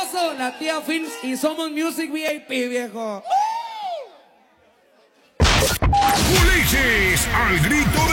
eso, la tía Films y Somos Music VIP, viejo. Ulises, al grito